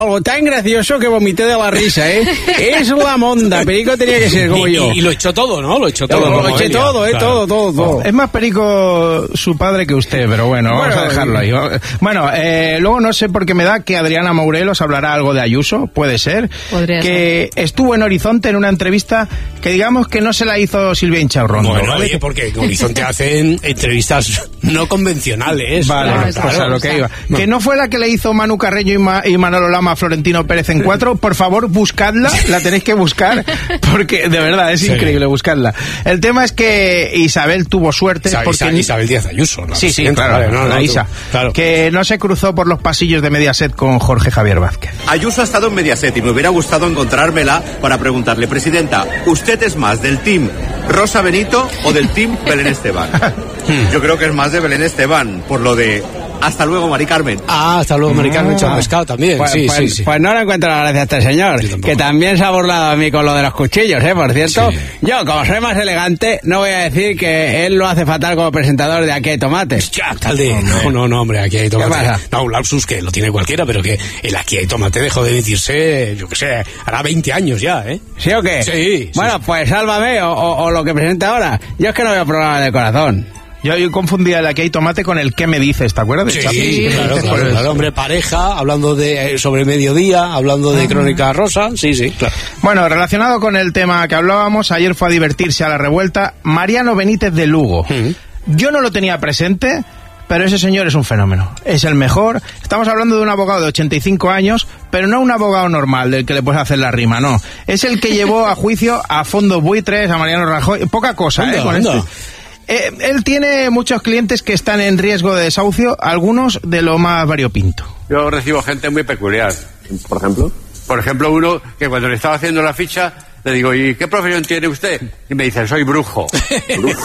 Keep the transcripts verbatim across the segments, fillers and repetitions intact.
Algo tan gracioso que vomité de la risa, ¿eh? Es la monda. Perico tenía que ser como y, yo. Y, y lo echó todo, ¿no? Lo echó todo. Lo, lo eché ella. todo, ¿eh? Claro. Todo, todo, todo. Es más perico su padre que usted, pero bueno, bueno vamos a dejarlo ahí. Bueno, eh, luego no sé por qué me da que Adriana Morelos hablará algo de Ayuso, puede ser. Podría que ser. Estuvo en Horizonte en una entrevista que digamos que no se la hizo Silvia Incharrondo. Bueno, ¿vale? oye, porque en Horizonte hacen entrevistas no convencionales. Vale, claro, pues claro, a lo que claro. iba. No. Que no fue la que le hizo Manu Carreño y, Ma y Manolo Lama a Florentino Pérez en cuatro. Por favor, buscadla, la tenéis que buscar, porque de verdad es sí. increíble, buscadla. El tema es que Isabel tuvo suerte. Isabel, porque... Isabel Díaz Ayuso. Sí, sí, claro, vale, no, la no, Isa. Claro. Que no se cruzó por los pasillos de Mediaset con Jorge Javier Vázquez. Ayuso ha estado en Mediaset y me hubiera gustado encontrármela para preguntarle, presidenta, ¿usted es más del team Rosa Benito o del team Belén Esteban? Yo creo que es más de Belén Esteban, por lo de... Hasta luego, Mari Carmen. Ah, hasta luego, Mari Carmen, ah. pescado también. Pues, sí, pues, sí, sí. Pues no le encuentro la gracia a este señor, que también se ha burlado a mí con lo de los cuchillos, ¿eh? Por cierto, sí. Yo, como soy más elegante, no voy a decir que él lo hace fatal como presentador de Aquí hay tomate. Ya, tal de... No, no, no, hombre, Aquí hay tomate. ¿Qué pasa? No, un lapsus que lo tiene cualquiera, pero que el Aquí hay tomate dejó de emitirse, yo qué sé, hará veinte años ya, ¿eh? ¿Sí o qué? Sí. Bueno, sí. Pues sálvame, o, o, o lo que presenta ahora. Yo es que no veo programa de corazón. Yo, yo confundía el Aquí hay tomate con el ¿Qué me dices? ¿Te acuerdas de Sí, Chapi? sí, claro, claro, claro, hombre, pareja, hablando de sobre mediodía, hablando de Crónica Rosa, sí, sí, claro. Bueno, relacionado con el tema que hablábamos, ayer fue a divertirse a la revuelta Mariano Benítez de Lugo. Uh-huh. Yo no lo tenía presente, pero ese señor es un fenómeno, es el mejor. Estamos hablando de un abogado de ochenta y cinco años, pero no un abogado normal del que le puedes hacer la rima, no. Es el que llevó a juicio a Fondo Buitres, a Mariano Rajoy, poca cosa, anda, ¿eh? Con anda. este. Eh, él tiene muchos clientes que están en riesgo de desahucio, algunos de lo más variopinto. Yo recibo gente muy peculiar. ¿Por ejemplo? Por ejemplo, uno que cuando le estaba haciendo la ficha, le digo, ¿y qué profesión tiene usted? Y me dice, soy brujo. ¿Brujo?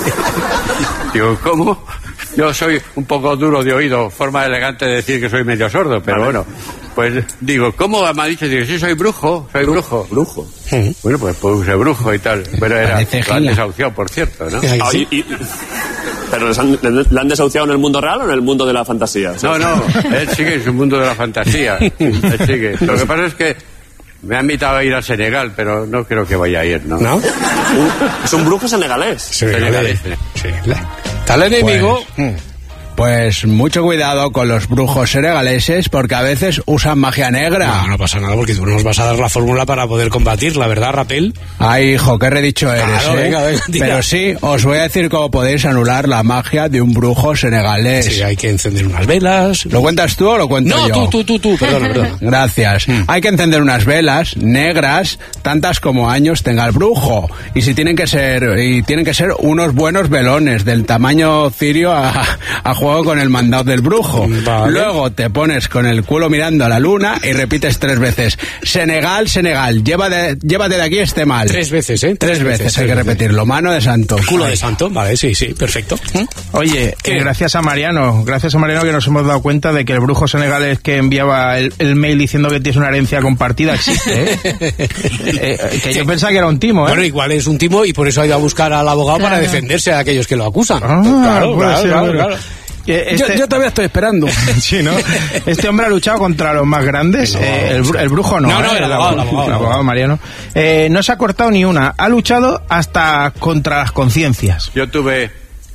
Digo, ¿cómo? Yo soy un poco duro de oído, forma elegante de decir que soy medio sordo, pero vale. Bueno, pues digo, ¿cómo me ha dicho? Digo, sí, soy brujo, soy brujo. ¿Brujo? Sí. Bueno, pues puse brujo y tal, pero era la desahucio, por cierto, ¿no? Ah, y, y, ¿Pero les han, le han desahuciado en el mundo real o en el mundo de la fantasía? No, no, él sigue en su mundo de la fantasía, él sigue. Lo que pasa es que me ha invitado a ir a Senegal, pero no creo que vaya a ir, ¿no? ¿No? ¿Es un brujo senegalés? Sí, senegalés. Sí. Tal enemigo... Pues, pues mucho cuidado con los brujos senegaleses, porque a veces usan magia negra. No, no pasa nada, porque tú nos vas a dar la fórmula para poder combatirla, ¿verdad, Rapel? Ay, hijo, qué redicho eres, claro, ¿eh? Venga, venga, pero sí, os voy a decir cómo podéis anular la magia de un brujo senegalés. Sí, hay que encender unas velas. ¿Lo cuentas tú o lo cuento no, yo? No, tú, tú, tú, tú, perdona, perdona. Gracias. Mm. Hay que encender unas velas negras, tantas como años tenga el brujo. Y si tienen que ser, y tienen que ser unos buenos velones, del tamaño cirio a, a juego con el mandado del brujo. Vale. Luego te pones con el culo mirando a la luna y repites tres veces: Senegal, Senegal, llévate, llévate de aquí este mal. Tres veces, ¿eh? Tres, tres veces, veces hay tres que veces. repetirlo. Mano de santo. Culo de santo, vale, sí, sí, perfecto. ¿Mm? Oye, eh, gracias a Mariano, gracias a Mariano que nos hemos dado cuenta de que el brujo senegalés que enviaba el, el mail diciendo que tienes una herencia compartida existe, ¿eh? eh, que sí. Yo pensaba que era un timo, ¿eh? Bueno, igual es un timo y por eso ha ido a buscar al abogado claro. para defenderse de aquellos que lo acusan. Ah, claro, claro, ser, claro, claro. Este... Yo, yo todavía estoy esperando. Sí, ¿no? Este hombre ha luchado contra los más grandes. El, eh, el, el brujo no. No, no, ¿eh? el, el abogado, el abogado, el abogado Mariano. Eh, no se ha cortado ni una. Ha luchado hasta contra las conciencias. Yo tuve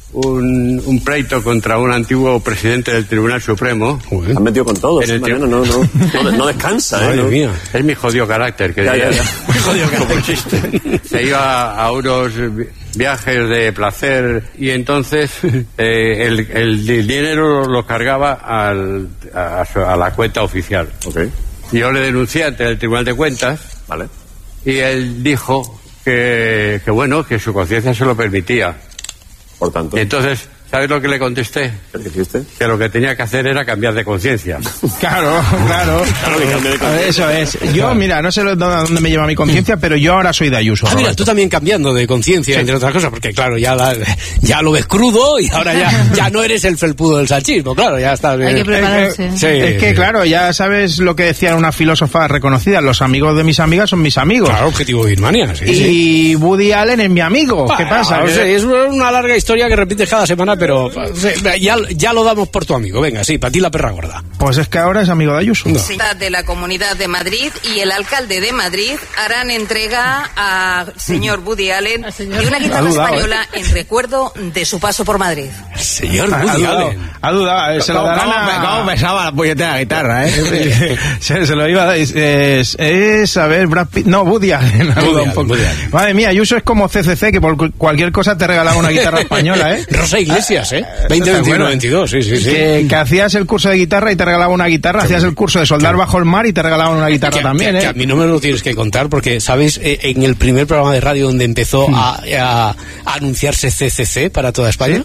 un, un pleito contra un antiguo presidente del Tribunal Supremo. Uy. Han metido con todos. ¿Eh? Mariano, no, no, no, no descansa, ¿eh? ¿no? Mía. Es mi jodido carácter. Que ya, ya, ya. Mi jodido carácter. Se iba a unos viajes de placer y entonces eh, el, el dinero lo cargaba al, a, a la cuenta oficial. Okay. Yo le denuncié ante el Tribunal de Cuentas, vale. Y él dijo que, que bueno, que su conciencia se lo permitía. Por tanto. Y entonces, ¿sabes lo que le contesté? ¿Qué dijiste? Que lo que tenía que hacer era cambiar de conciencia. Claro, claro. Claro que cambie de conciencia. Eso es. Yo, mira, no sé a dónde me lleva mi conciencia, pero yo ahora soy de Ayuso. Ah, mira, tú también cambiando de conciencia, sí. entre otras cosas, porque claro, ya la, ya lo ves crudo y ahora ya, ya no eres el felpudo del salchismo, claro, ya estás bien. Hay que prepararse. Es que, sí, es que sí. Claro, ya sabes lo que decía una filósofa reconocida: los amigos de mis amigas son mis amigos. Claro, objetivo Birmania, sí. Y sí. Woody Allen es mi amigo. Bah, ¿Qué pasa? No sé, es una larga historia que repites cada semana, pero ya, ya lo damos por tu amigo. Venga, sí, para ti la perra gorda. Pues es que ahora es amigo de Ayuso. No. De la Comunidad de Madrid y el alcalde de Madrid harán entrega al señor Woody Allen de una guitarra dudado, española ¿eh? en recuerdo de su paso por Madrid. Señor Ha Woody dudado, Allen. ha dudado, eh, se lo darán a... ¿Cómo pesaba la puñetera guitarra, eh? se, se lo iba a dar, es, es, es, a ver, Brad Pitt, no, Woody Allen, ha dudado un poco. Woody Allen. Madre mía, Ayuso es como C C C, que por cu- cualquier cosa te regalaba una guitarra española, ¿eh? Rosa Iglesias, ¿eh? veinte veintiuno veintidós, sí, sí, sí. Que, que hacías el curso de guitarra y te regalaba una guitarra, hacías el curso de soldar bajo el mar y te regalaban una guitarra Que, también, que, ¿eh? que a mí no me lo tienes que contar porque, ¿sabes? Eh, en el primer programa de radio donde empezó a, a, a anunciarse C C C para toda España,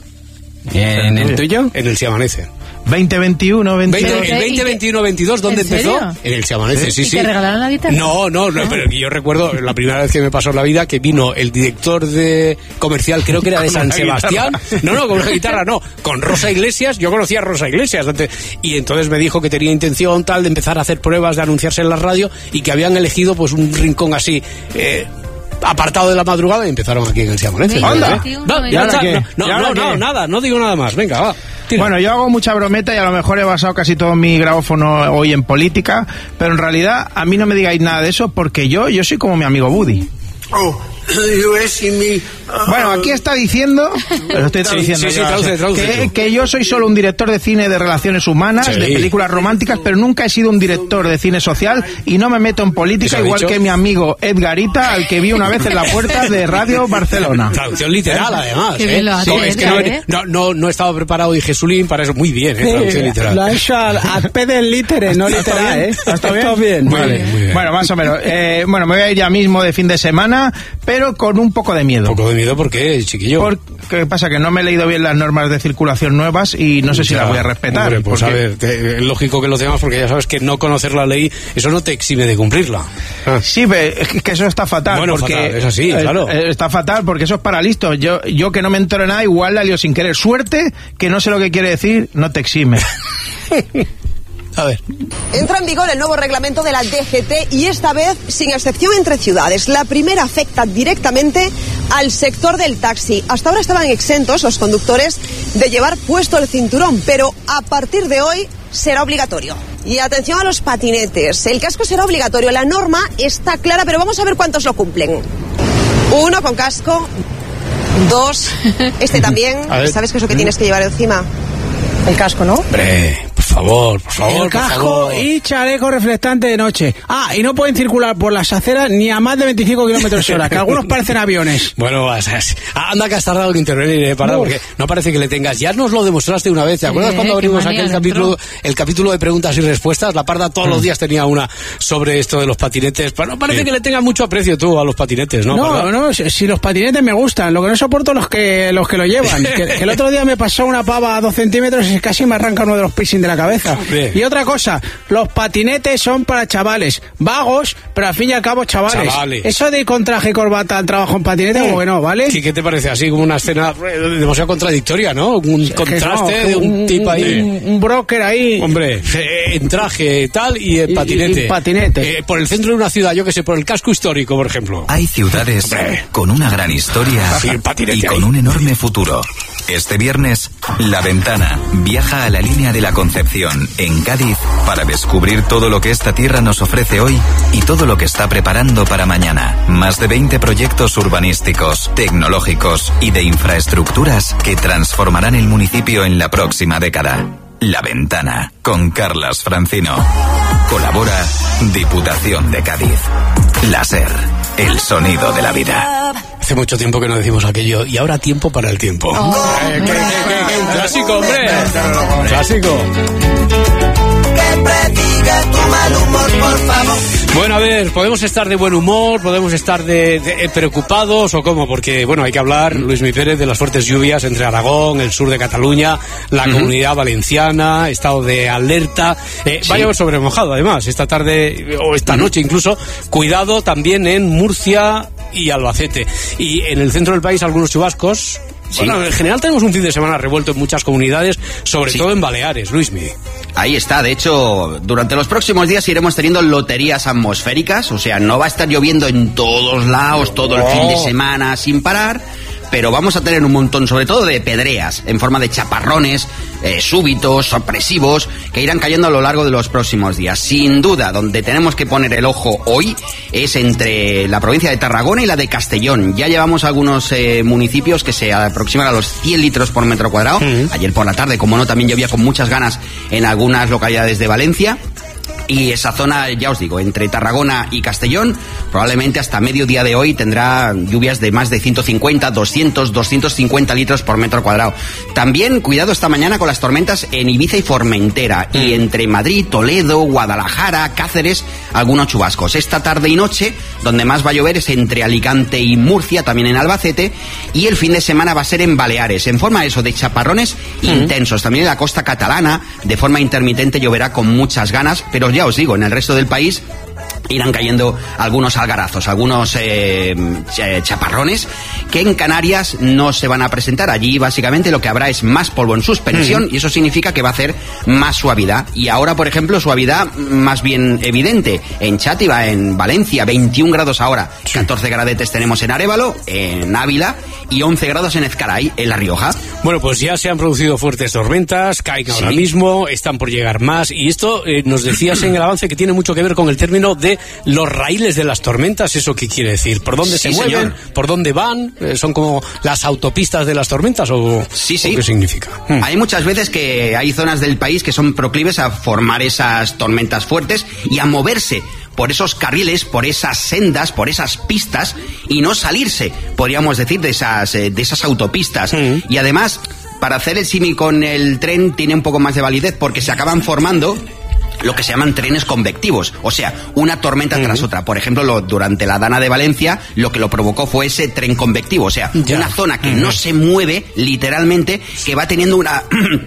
¿En el tuyo? en el Se Amanece. veinte veintiuno veintidós. veinte, el veinte veintiuno veintidós, ¿dónde ¿En empezó? serio? En el Se Amanece, sí, ¿Y sí. te regalaron la guitarra? No, no, no, pero yo recuerdo la primera vez que me pasó en la vida que vino el director de comercial, creo que era de San Sebastián. No, no, con una guitarra no, con Rosa Iglesias. Yo conocía a Rosa Iglesias antes, y entonces me dijo que tenía intención tal de empezar a hacer pruebas, de anunciarse en la radio y que habían elegido pues un rincón así eh, apartado de la madrugada y empezaron aquí en el Se Amanece. ¡Anda! No, ¿Y ya ahora está, qué? no, ¿Y no, ahora no, qué? no, nada, no digo nada más. Venga, va. Tira. Bueno, yo hago mucha brometa y a lo mejor he basado casi todo mi grabófono hoy en política, pero en realidad a mí no me digáis nada de eso porque yo, yo soy como mi amigo Woody. Oh, you asking me? Uh, Bueno, aquí está diciendo, lo estoy traduciendo, Sí, sí, sí, yo, traduce, o sea, traduce que, tú. que yo soy solo un director de cine de relaciones humanas, Sí. de películas románticas, pero nunca he sido un director de cine social y no me meto en política ¿Eso ha igual dicho? que mi amigo Edgarita, al que vi una vez en la puerta de Radio Barcelona. Traducción literal, además. Qué ¿eh? bien lo hace, No, es que no, ¿eh? no, no, no estaba preparado y Jesulín para eso. Muy bien, ¿eh? Traducción literal. Lo ha hecho al ad pedem litere, no literal, ¿eh? ¿Está bien? Está bien. Muy Vale. bien, muy bien. Bueno, más o menos. Eh, bueno, me voy a ir ya mismo de fin de semana, pero con un poco de miedo. Un poco de miedo porque, chiquillo. Por, ¿Qué pasa? Que no me he leído bien las normas de circulación nuevas y no sé si Ya, las voy a respetar. hombre, pues porque- a ver, te- es lógico que lo tengas porque ya sabes que no conocer la ley, eso no te exime de cumplirla. Ah. Sí, pero es que eso está fatal. Bueno, porque, fatal, es así, eh, claro. eh, está fatal porque eso es para listos. Yo, yo que no me entero de nada, igual la lío sin querer. Suerte, que no sé lo que quiere decir, no te exime. A ver. Entra en vigor el nuevo reglamento de la D G T y esta vez sin excepción entre ciudades. La primera afecta directamente al sector del taxi. Hasta ahora estaban exentos los conductores de llevar puesto el cinturón, pero a partir de hoy será obligatorio. Y atención a los patinetes. El casco será obligatorio. La norma está clara, pero vamos a ver cuántos lo cumplen. Uno con casco. Dos. Este también. A ver. ¿Sabes qué es lo que tienes que llevar encima? El casco, ¿no? Hombre, por favor, por favor, El por casco favor. y chaleco reflectante de noche. Ah, y no pueden circular por las aceras ni a más de veinticinco kilómetros hora, que algunos parecen aviones. Bueno, o sea, anda que has tardado en intervenir, eh, para, porque no parece que le tengas. Ya nos lo demostraste una vez. ¿Te acuerdas Sí, cuando qué abrimos manía aquel dentro. capítulo, el capítulo de preguntas y respuestas? La Parda todos los días tenía una sobre esto de los patinetes. Pero no parece Sí. que le tengas mucho aprecio tú a los patinetes, ¿no? No, ¿Verdad? no, si, si los patinetes me gustan, lo que no soporto los que los que lo llevan. que, que el otro día me pasó una pava a dos centímetros y casi me arranca uno de los piercing de la cabeza. Bien. Y otra cosa, los patinetes son para chavales, vagos, pero al fin y al cabo chavales. Chavales. Eso de ir con traje y corbata al trabajo en patinete, como que no, ¿vale? Sí, ¿qué te parece? Así como una escena eh, demasiado contradictoria, ¿no? Un Que contraste no, de un, un- tipo ahí. Un, un broker ahí. Hombre, eh, en traje tal y en Y- patinete. y patinete. Eh, por el centro de una ciudad, yo que sé, por el casco histórico, por ejemplo. Hay ciudades Hombre. con una gran historia Sí, el patinete y con ahí. un enorme futuro. Este viernes, La Ventana viaja a la línea de la Concepción, en Cádiz, para descubrir todo lo que esta tierra nos ofrece hoy y todo lo que está preparando para mañana. Más de veinte proyectos urbanísticos, tecnológicos y de infraestructuras que transformarán el municipio en la próxima década. La Ventana, con Carlas Francino. Colabora Diputación de Cádiz. La SER, el sonido de la vida. Hace mucho tiempo que no decimos aquello. Y ahora tiempo para el tiempo. Eh, ¿qué, qué, qué, qué? Un clásico, hombre. Un clásico. Que prediga tu mal humor, por favor. Bueno, a ver, podemos estar de buen humor, podemos estar de, de- eh, preocupados o cómo, porque, bueno, hay que hablar, Luis Mi Pérez, de las fuertes lluvias entre Aragón, el sur de Cataluña, la Comunidad Valenciana, estado de alerta. Eh, Sí. Vaya sobremojado, además, esta tarde o esta noche incluso. Cuidado también en Murcia y Albacete. Y en el centro del país algunos chubascos. Sí. Bueno, en general tenemos un fin de semana revuelto en muchas comunidades, sobre Sí. todo en Baleares, Luismi. Ahí está, de hecho, durante los próximos días iremos teniendo loterías atmosféricas, o sea, no va a estar lloviendo en todos lados todo el fin de semana sin parar, pero vamos a tener un montón, sobre todo de pedreas, en forma de chaparrones, eh, súbitos, sorpresivos, que irán cayendo a lo largo de los próximos días. Sin duda, donde tenemos que poner el ojo hoy es entre la provincia de Tarragona y la de Castellón. Ya llevamos algunos eh, municipios que se aproximan a los cien litros por metro cuadrado. Uh-huh. Ayer por la tarde, como no, también llovía con muchas ganas en algunas localidades de Valencia. Y esa zona, ya os digo, entre Tarragona y Castellón, probablemente hasta mediodía de hoy tendrá lluvias de más de ciento cincuenta, doscientos, doscientos cincuenta litros por metro cuadrado. También, cuidado esta mañana con las tormentas en Ibiza y Formentera. Mm. Y entre Madrid, Toledo, Guadalajara, Cáceres, algunos chubascos. Esta tarde y noche, donde más va a llover es entre Alicante y Murcia, también en Albacete. Y el fin de semana va a ser en Baleares, en forma eso de chaparrones mm. intensos. También en la costa catalana, de forma intermitente, lloverá con muchas ganas, pero ya os digo, en el resto del país irán cayendo algunos algarazos, algunos eh, chaparrones que en Canarias no se van a presentar. Allí básicamente lo que habrá es más polvo en suspensión mm. y eso significa que va a hacer más suavidad. Y ahora, por ejemplo, suavidad más bien evidente en Chátiva, en Valencia, veintiún grados ahora, catorce gradetes tenemos en Arévalo, en Ávila y once grados en Ezcaray, en La Rioja. Bueno, pues ya se han producido fuertes tormentas, caen ahora sí. mismo, están por llegar más y esto eh, nos decías en el avance que tiene mucho que ver con el término de los raíles de las tormentas. ¿Eso qué quiere decir? ¿Por dónde sí, se mueven? Señor. ¿Por dónde van? ¿Son como las autopistas de las tormentas o, sí, sí. ¿o qué significa? Hmm. Hay muchas veces que hay zonas del país que son proclives a formar esas tormentas fuertes y a moverse por esos carriles, por esas sendas, por esas pistas y no salirse, podríamos decir, de esas, de esas autopistas. Hmm. Y además, para hacer el símil con el tren tiene un poco más de validez porque se acaban formando lo que se llaman trenes convectivos, o sea, una tormenta uh-huh. tras otra. Por ejemplo, lo, durante la Dana de Valencia, lo que lo provocó fue ese tren convectivo, o sea, ya. una zona que uh-huh. no se mueve, literalmente, que va teniendo una...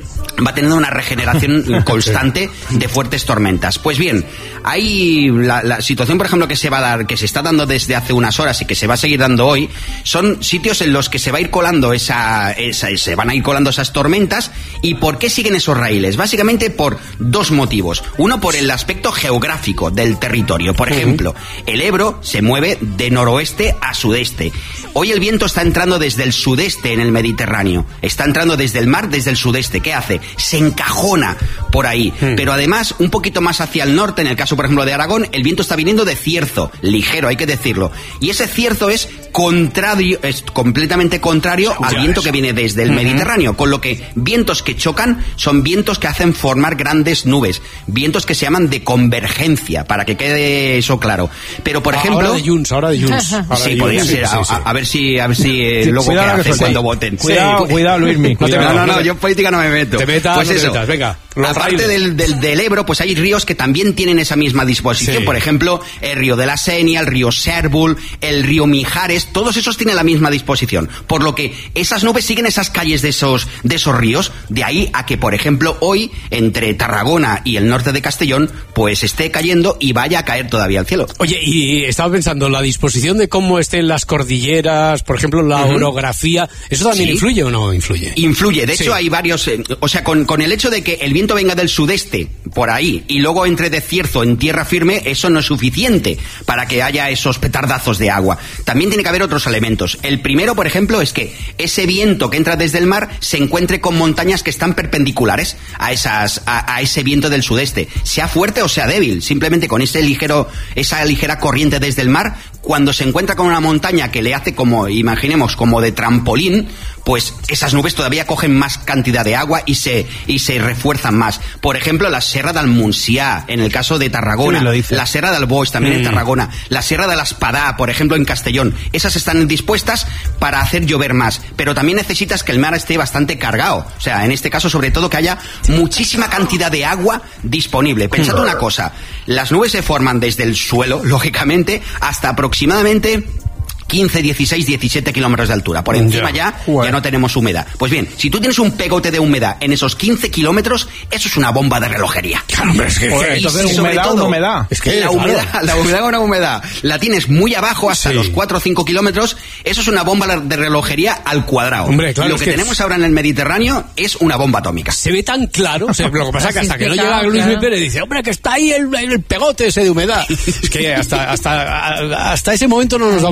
va teniendo una regeneración constante de fuertes tormentas. Pues bien, hay la, la situación, por ejemplo, que se va a dar, que se está dando desde hace unas horas y que se va a seguir dando hoy, son sitios en los que se va a ir colando esa, esa se van a ir colando esas tormentas. ¿Y por qué siguen esos raíles? Básicamente por dos motivos. Uno, por el aspecto geográfico del territorio. Por ejemplo, el Ebro se mueve de noroeste a sudeste. Hoy el viento está entrando desde el sudeste en el Mediterráneo. Está entrando desde el mar, desde el sudeste. ¿Qué hace? Se encajona por ahí. Hmm. Pero además, un poquito más hacia el norte, en el caso, por ejemplo, de Aragón, el viento está viniendo de cierzo, ligero, hay que decirlo. Y ese cierzo es contrario, es completamente contrario al viento que viene desde el uh-huh. Mediterráneo, con lo que vientos que chocan son vientos que hacen formar grandes nubes, vientos que se llaman de convergencia, para que quede eso claro. Pero, por ejemplo... Ahora de Junts, ahora de Junts. Ahora sí, de podría Junts, ser. Sí, a, sí. a, a ver si, a ver si eh, luego cuidado qué hacen cuando voten. Cuidado, sí. cuidado, Luismi. No, no, no, no, yo en política no me meto. Te metas, pues no eso. te metas, venga. Aparte del, del, del Ebro, pues hay ríos que también tienen esa misma disposición. Sí. Por ejemplo, el río de la Senia, el río Sérbul, el río Mijares, todos esos tienen la misma disposición. Por lo que esas nubes siguen esas calles de esos, de esos ríos. De ahí a que, por ejemplo, hoy, entre Tarragona y el norte de Castellón, pues esté cayendo y vaya a caer todavía al cielo. Oye, y estaba pensando, la disposición de cómo estén las cordilleras, por ejemplo, la uh-huh. orografía, ¿eso también sí. influye o no influye? Influye. De hecho, sí. hay varios... Eh, o sea, con, con el hecho de que el viento venga del sudeste, por ahí, y luego entre de cierzo en tierra firme, eso no es suficiente para que haya esos petardazos de agua. También tiene que haber otros elementos. El primero, por ejemplo, es que ese viento que entra desde el mar se encuentre con montañas que están perpendiculares a esas a, a ese viento del sudeste, sea fuerte o sea débil. Simplemente con ese ligero esa ligera corriente desde el mar, cuando se encuentra con una montaña que le hace como, imaginemos, como de trampolín, pues esas nubes todavía cogen más cantidad de agua y se y se refuerzan más. Por ejemplo, la Serra del Montsià, en el caso de Tarragona, la Serra del Boix, también mm. en Tarragona, la Sierra de l'Espadà, por ejemplo, en Castellón, esas están dispuestas para hacer llover más, pero también necesitas que el mar esté bastante cargado, o sea, en este caso, sobre todo, que haya muchísima cantidad de agua disponible. Pensad mm. una cosa, las nubes se forman desde el suelo, lógicamente, hasta aproximadamente quince, dieciséis, diecisiete kilómetros de altura. Por encima ya, ya, ya no tenemos humedad. Pues bien, si tú tienes un pegote de humedad en esos quince kilómetros, eso es una bomba de relojería. Hombre, es que, Oye, entonces, humedad todo, una humedad. Es que la humedad, claro. la humedad una humedad, la tienes muy abajo, hasta sí. los cuatro o cinco kilómetros, eso es una bomba de relojería al cuadrado. Hombre, claro, Lo que, que tenemos es... ahora en el Mediterráneo es una bomba atómica. Se ve tan claro, o sea, lo que pasa es que hasta que no llega Luis claro. Pérez y dice, hombre, que está ahí el, el pegote ese de humedad. Es que hasta, hasta, hasta ese momento no nos damos cuenta.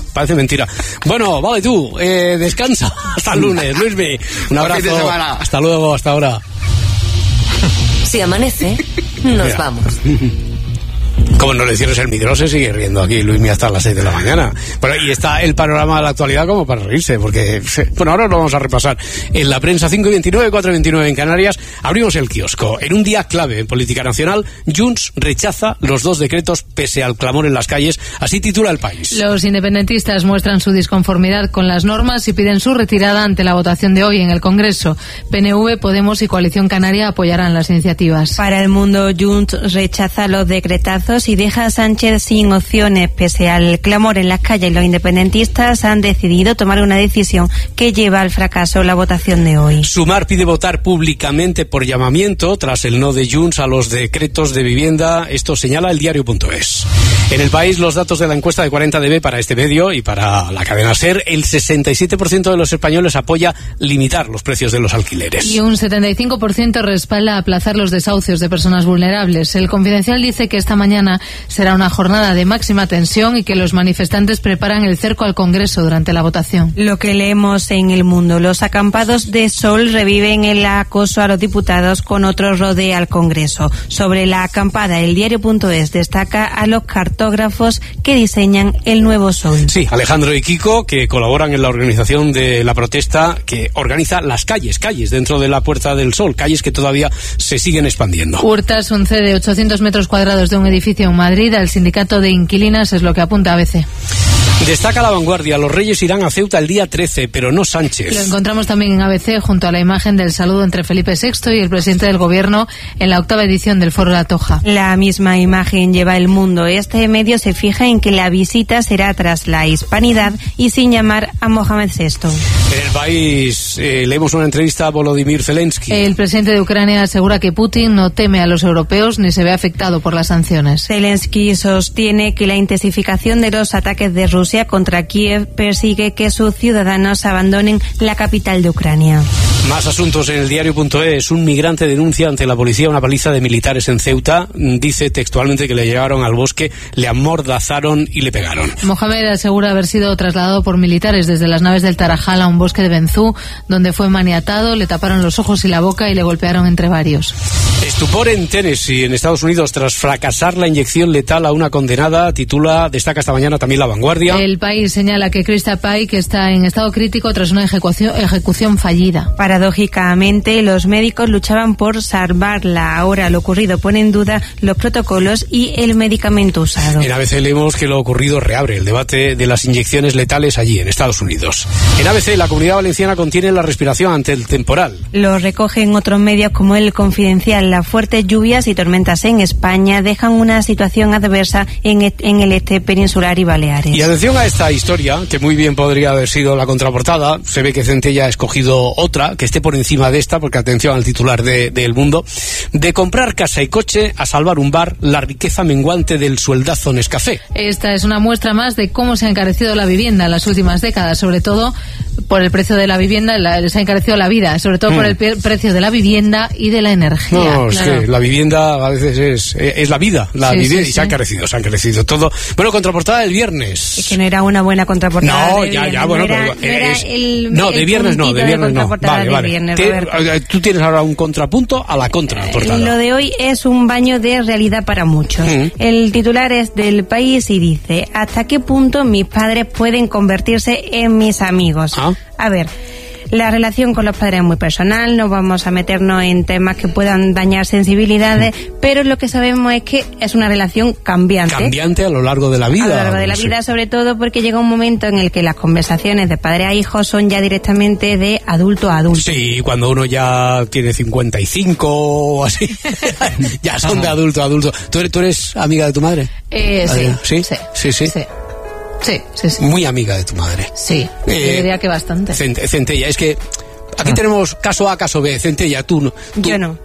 parece mentira. Bueno, vale tú, eh, descansa hasta el lunes, Luismi. Un abrazo, hasta luego, hasta ahora. Si amanece, nos Mira. vamos. Como no le cierres el micro, se sigue riendo aquí Luismi hasta las seis de la mañana. Bueno, y está el panorama de la actualidad como para reírse, porque, bueno, ahora lo vamos a repasar. En la prensa, cinco y veintinueve, cuatro y veintinueve en Canarias, abrimos el kiosco. En un día clave en política nacional, Junts rechaza los dos decretos pese al clamor en las calles, así titula El País. Los independentistas muestran su disconformidad con las normas y piden su retirada ante la votación de hoy en el Congreso. P N V, Podemos y Coalición Canaria apoyarán las iniciativas. Para el mundo, Junts rechaza los decretazos y deja a Sánchez sin opciones. Pese al clamor en las calles, los independentistas han decidido tomar una decisión que lleva al fracaso la votación de hoy. Sumar pide votar públicamente por llamamiento tras el no de Junts a los decretos de vivienda. Esto señala el diario punto es. En El País, los datos de la encuesta de cuarenta D B para este medio y para la cadena SER, el sesenta y siete por ciento de los españoles apoya limitar los precios de los alquileres. Y un setenta y cinco por ciento respalda aplazar los desahucios de personas vulnerables. El Confidencial dice que esta mañana será una jornada de máxima tensión y que los manifestantes preparan el cerco al Congreso durante la votación. Lo que leemos en El Mundo, los acampados de Sol reviven el acoso a los diputados con otro rodeo al Congreso. Sobre la acampada, el diario punto es destaca a los cartógrafos que diseñan el nuevo Sol. Sí, Alejandro y Kiko, que colaboran en la organización de la protesta que organiza las calles, calles dentro de la Puerta del Sol, calles que todavía se siguen expandiendo. Hurtas un C de ochocientos metros cuadrados de un edificio en Madrid al sindicato de inquilinas, es lo que apunta A B C. Destaca La Vanguardia, los Reyes irán a Ceuta el día trece, pero no Sánchez. Lo encontramos también en A B C junto a la imagen del saludo entre Felipe sexto y el presidente del Gobierno en la octava edición del Foro La Toja. La misma imagen lleva El Mundo. Este medio se fija en que la visita será tras la hispanidad y sin llamar a Mohamed sexto. En El País eh, leemos una entrevista a Volodymyr Zelensky. El presidente de Ucrania asegura que Putin no teme a los europeos ni se ve afectado por las sanciones. Zelensky sostiene que la intensificación de los ataques de Rusia contra Kiev persigue que sus ciudadanos abandonen la capital de Ucrania. Más asuntos en el diario punto es. Un migrante denuncia ante la policía una paliza de militares en Ceuta. Dice textualmente que le llevaron al bosque, le amordazaron y le pegaron. Mohamed asegura haber sido trasladado por militares desde las naves del Tarajal a un bosque de Benzú, donde fue maniatado, le taparon los ojos y la boca y le golpearon entre varios. Estupor en Tennessee, en Estados Unidos, tras fracasar la inyección letal a una condenada, titula, destaca esta mañana también La Vanguardia. El País señala que Krista Pike está en estado crítico tras una ejecución, ejecución fallida. Paradójicamente, los médicos luchaban por salvarla. Ahora lo ocurrido pone en duda los protocolos y el medicamento usado. En A B C leemos que lo ocurrido reabre el debate de las inyecciones letales allí, en Estados Unidos. En A B C, la Comunidad Valenciana contiene la respiración ante el temporal. Lo recogen otros medios como El Confidencial. Las fuertes lluvias y tormentas en España dejan una situación adversa en, en el este peninsular y Baleares. Y atención a esta historia, que muy bien podría haber sido la contraportada. Se ve que Centella ha escogido otra, que esté por encima de esta, porque atención al titular de, de El Mundo. De comprar casa y coche a salvar un bar, la riqueza menguante del sueldazo Nescafé. Esta es una muestra más de cómo se ha encarecido la vivienda en las últimas décadas, sobre todo por el precio de la vivienda, la, se ha encarecido la vida, sobre todo mm. por el pe- precio de la vivienda y de la energía. No, es claro. que la vivienda a veces es, es la vida, la sí, vivienda, sí, y se ha sí. encarecido, se ha encarecido todo. Bueno, contraportada del viernes. Es que no era una buena contraportada. No, de ya, viernes. ya, bueno, no era, pero no, era es, el, no el de viernes no, de viernes de no. Vale, de vale. Viernes, Te, tú tienes ahora un contrapunto a la contraportada. Lo de hoy es un baño de realidad para muchos. Mm. El titular es del País y dice: ¿hasta qué punto mis padres pueden convertirse en mis amigos? ¿Ah? A ver, la relación con los padres es muy personal, no vamos a meternos en temas que puedan dañar sensibilidades, mm. pero lo que sabemos es que es una relación cambiante. Cambiante a lo largo de la vida. A lo largo de la sí. vida, sobre todo porque llega un momento en el que las conversaciones de padre a hijo son ya directamente de adulto a adulto. Sí, cuando uno ya tiene cincuenta y cinco o así, ya son de adulto a adulto. ¿Tú eres, tú eres amiga de tu madre? Eh, sí, ¿Sí? Sí. Sí, sí. sí. Sí, sí, sí. Muy amiga de tu madre. Sí, eh, yo diría que bastante. Centella, es que aquí ah. tenemos caso A, caso B. Centella, tú no. Tú, yo no.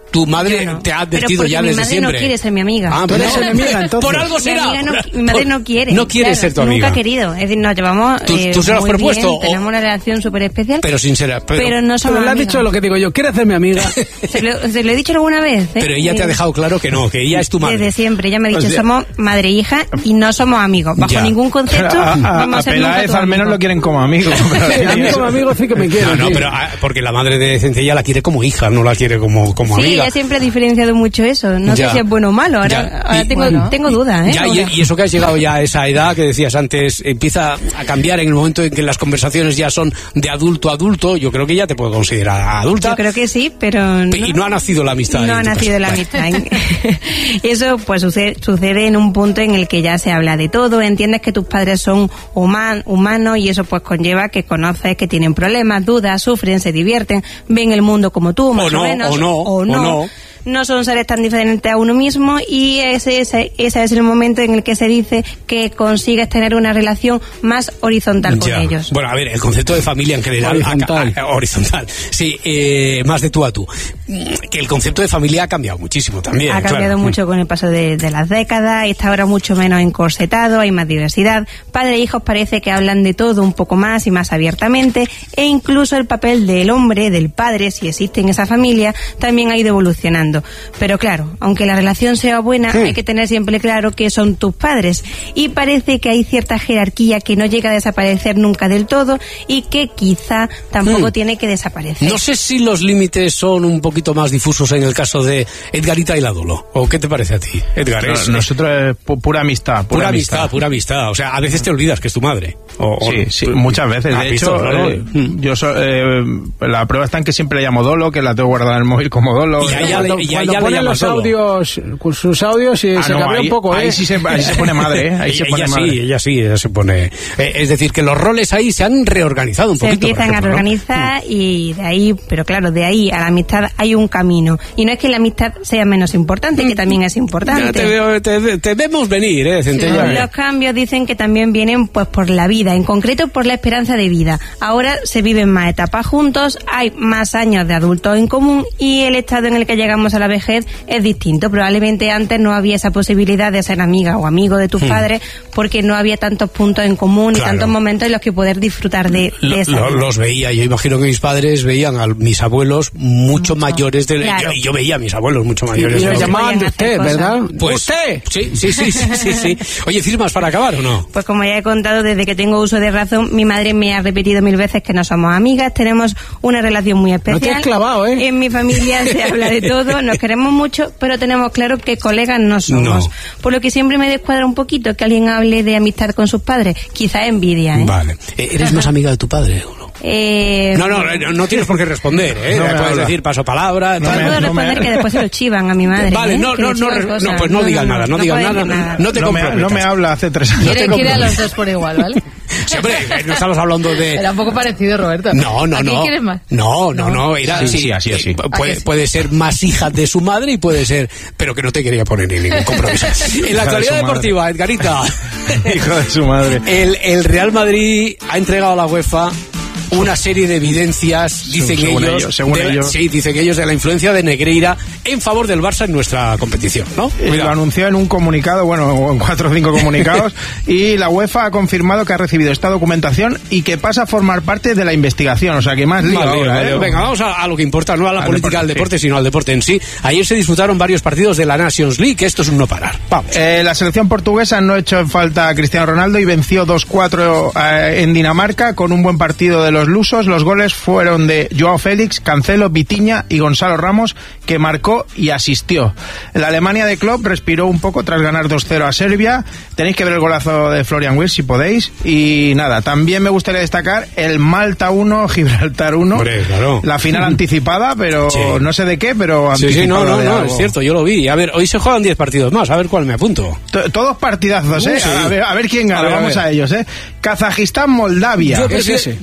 Tu madre no. te ha advertido ya desde siempre. Mi madre no quiere ser mi amiga. Ah, pero no. enemiga, entonces. Por algo será. Mi, no, mi madre no quiere. No quiere claro, ser tu amiga. Nunca ha querido. Es decir, nos llevamos ¿Tú, eh, tú se lo has muy propuesto? bien, tenemos una relación súper especial. Pero sincera. Pero, pero no somos Pero le has amigas. dicho lo que digo yo. ¿Quieres ser mi amiga? ¿Se lo, se lo he dicho alguna vez? ¿eh? Pero ella te ha dejado claro que no, que ella es tu madre. Desde siempre. Ella me ha dicho, O sea, somos madre e hija y no somos amigos. Bajo ya. ningún concepto A, a, vamos a a ser Peláez nunca tu al menos amigo. lo quieren como amigo. A mí como amigo sí que me quiere. No, no, sí. pero ah, porque la madre de Centella la quiere como hija, no la quiere como, como Sí, amiga. ella siempre ha diferenciado mucho eso. No Ya. sé si es bueno o malo. Ahora, Ya. ahora Y- tengo, bueno. tengo dudas, ¿eh? Ya, y, y eso que has llegado ya a esa edad que decías antes, empieza a cambiar en el momento en que las conversaciones ya son de adulto a adulto, yo creo que ya te puedo considerar adulta. Yo creo que sí, pero no, Y no ha nacido la amistad. no ahí ha en tu nacido casa. la Vale. amistad. Eso pues sucede, sucede en un punto en el que ya se habla de todo, entiendes que tus padres son human, humanos y eso pues conlleva que conoces que tienen problemas, dudas, sufren, se divierten, ven el mundo como tú, más o, no, menos, o no, o o no. no. No son seres tan diferentes a uno mismo y ese, ese, ese es el momento en el que se dice que consigues tener una relación más horizontal con Ya. ellos. Bueno, a ver, el concepto de familia en general... Horizontal. ha- ha- horizontal. Sí, eh, más de tú a tú. Que el concepto de familia ha cambiado muchísimo también. Ha cambiado claro. mucho con el paso de, de las décadas, está ahora mucho menos encorsetado, hay más diversidad. Padre e hijos parece que hablan de todo un poco más y más abiertamente, e incluso el papel del hombre, del padre, si existe en esa familia, también ha ido evolucionando. Pero claro, aunque la relación sea buena, Sí. hay que tener siempre claro que son tus padres. Y parece que hay cierta jerarquía que no llega a desaparecer nunca del todo y que quizá tampoco Hmm. tiene que desaparecer. No sé si los límites son un poquito más difusos en el caso de Edgarita y la Dolo. ¿O qué te parece a ti, Edgar? No, Es- nosotros es pu- pura amistad. Pura, Pura amistad, pura amistad. O sea, a veces te olvidas que es tu madre. O, o- Sí, sí, muchas veces. ¿Has De visto, hecho, no? eh, yo so- eh, la prueba está en que siempre le llamo Dolo, que la tengo guardada en el móvil como Dolo. Y a ella Cuando, le- y a cuando ella le ponen llamas los Dolo. audios, con sus audios y Ah, se no, cambia ahí- un poco, ¿eh? ahí sí se- ahí se pone madre, ¿eh? Ahí se ella pone sí, madre. ella sí, ella se pone... eh, es decir, que los roles ahí se han reorganizado un Se poquito. por empiezan a ejemplo, ¿no? reorganizar y de ahí, pero claro, de ahí a la amistad hay un camino. Y no es que la amistad sea menos importante, que también es Ya importante. te, veo, te, te vemos venir, ¿eh, Centella? Los cambios dicen que también vienen pues por la vida, en concreto por la esperanza de vida. Ahora se viven más etapas juntos, hay más años de adultos en común y el estado en el que llegamos a la vejez es distinto. Probablemente antes no había esa posibilidad de ser amiga o amigo de tus Hmm. padres porque no había tantos puntos en común Claro. y tantos momentos en los que poder disfrutar de, de Lo- esa lo- vida. los veía, yo imagino que mis padres veían a mis abuelos mucho, mayores de Claro. yo, yo veía a mis abuelos mucho Y, mayores y de lo lo que- llamaban de usted, ¿verdad? Pues, ¿Usted? Sí, sí, sí, sí, sí, sí. Oye, ¿firmas para acabar o no? Pues como ya he contado, desde que tengo uso de razón, mi madre me ha repetido mil veces que no somos amigas, tenemos una relación muy especial. No te has clavado, ¿eh? En mi familia se habla de todo, nos queremos mucho, pero tenemos claro que colegas no somos. No. Por lo que siempre me descuadra un poquito que alguien hable de amistad con sus padres. Quizá envidia, ¿eh? Vale. Eh, ¿Eres más amiga de tu padre o no? Eh, No, no, no, no tienes por qué responder, ¿eh? No me Puedes habla. decir paso palabra. No tal. me- puedo no me- responder que después se lo chivan a mi madre. Vale, ¿eh? no, Que no, le no, chivan no, cosas. pues no digas nada, no digas puedo nada, decir no te No me, no comprometas. me habla hace tres años. Quiere, quiere a los dos por igual, ¿vale? Sí, hombre, no estamos hablando de... Era un poco parecido, Roberto. No, no, ¿A quién no. quieres más? No, no, no. Era, Sí, sí, así, así. eh, Puede, sí? puede ser más hija de su madre y puede ser... Pero que no te quería poner en ningún compromiso. En la Hija de actualidad su madre. deportiva, Edgarita. Hijo de su madre. El, el Real Madrid ha entregado a la UEFA una serie de evidencias, dicen Según ellos, ellos, según de, ellos. sí, dicen ellos de la influencia de Negreira en favor del Barça en nuestra competición, ¿no? Eh, Lo Cuidado. anunció en un comunicado, bueno, en cuatro o cinco comunicados, y la UEFA ha confirmado que ha recibido esta documentación y que pasa a formar parte de la investigación. O sea, que más lío Vale, ahora, vale. ¿eh? Venga, vamos a, a lo que importa, no a la Al política deporte, del deporte, sí. sino al deporte en sí. Ayer se disputaron varios partidos de la Nations League, que esto es un no parar. Vamos. Eh, la selección portuguesa no echó en falta a Cristiano Ronaldo y venció dos cuatro eh, en Dinamarca con un buen partido de los lusos. Los goles fueron de Joao Félix, Cancelo, Vitinha y Gonzalo Ramos, que marcó y asistió. La Alemania de Klopp respiró un poco tras ganar dos cero a Serbia. Tenéis que ver el golazo de Florian Wirtz si podéis. Y nada, también me gustaría destacar el Malta uno, Gibraltar uno. Hombre, claro. La final anticipada, pero Sí. no sé de qué, pero Sí, sí, no, anticipada no, de no, algo. es cierto, yo lo vi. A ver, hoy se juegan diez partidos más, a ver cuál me apunto. T- Todos partidazos, Uh, ¿eh? sí. A ver, a ver quién A gana, ver, a vamos ver. a ellos, ¿eh? Kazajistán, Moldavia. Yo ¿Qué es prefiero, ese? yo prefiero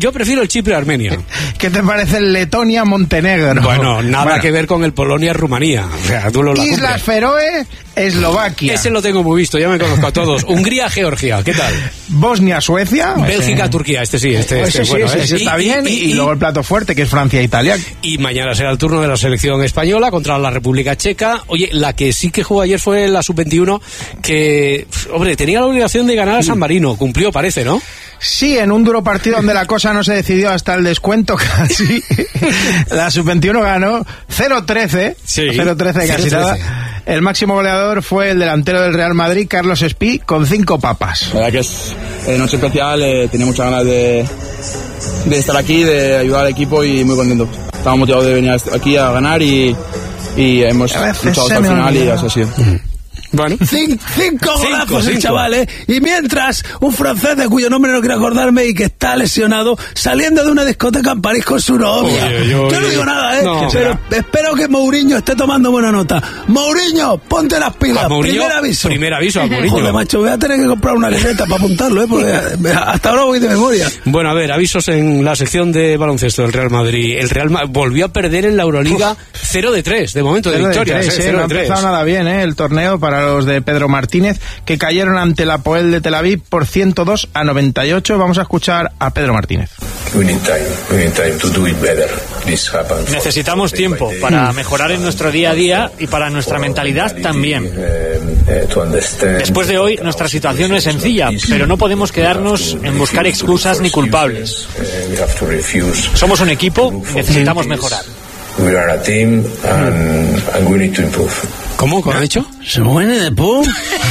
el Chipre Armenia. ¿Qué te parece el Letonia-Montenegro? Bueno, nada bueno. que ver con el Polonia-Rumanía. O sea, tú lo la Islas Feroe, Eslovaquia. Ese lo tengo muy visto, ya me conozco a todos. Hungría-Georgia, ¿qué tal? Bosnia-Suecia. Bélgica-Turquía, este sí, este, Pues este sí, bueno, sí, ¿eh? sí, está y, bien. Y, Y, y, y luego el plato fuerte, que es Francia-Italia. Y mañana será el turno de la selección española contra la República Checa. Oye, la que sí que jugó ayer fue la sub veintiuno, que, hombre, tenía la obligación de ganar a San Marino. Cumplió, parece, ¿no? Sí, en un duro partido donde la cosa no se decidió hasta el descuento casi. La sub veintiuno ganó cero trece. Sí, cero trece casi nada. El máximo goleador fue el delantero del Real Madrid, Carlos Espí, con cinco papas. La verdad que es eh, noche especial, eh, tenía muchas ganas de, de estar aquí, de ayudar al equipo y muy contento. Estamos motivados de venir aquí a ganar y, y hemos luchado hasta el final y así ha sido. Bueno. Cin cinco golazos cinco. el chaval, ¿eh? Y mientras, un francés de cuyo nombre no quiero acordarme y que está lesionado, saliendo de una discoteca en París con su novia. Oye, oye, yo oye. no digo nada, ¿eh? No. Pero espero que Mourinho esté tomando buena nota. Mourinho, ponte las pilas. A Mourinho, primer aviso. primer aviso a Mourinho. Joder, macho, voy a tener que comprar una libreta para apuntarlo, ¿eh? Porque hasta ahora voy de memoria. Bueno, a ver, avisos en la sección de baloncesto del Real Madrid. El Real Madrid volvió a perder en la Euroliga cero de tres, de momento, de Cero de victorias. tres, eh, eh, cero no ha de tres. empezado nada bien, ¿eh? El torneo para los de Pedro Martínez, que cayeron ante la Poel de Tel Aviv por ciento dos a noventa y ocho. Vamos a escuchar a Pedro Martínez. Necesitamos tiempo para mejorar en nuestro día a día y para nuestra mentalidad también. Después de hoy, nuestra situación no es sencilla, pero no podemos quedarnos en buscar excusas ni culpables. Somos un equipo y necesitamos mejorar. ¿Cómo? ¿Cómo ha dicho? Se muere de pu.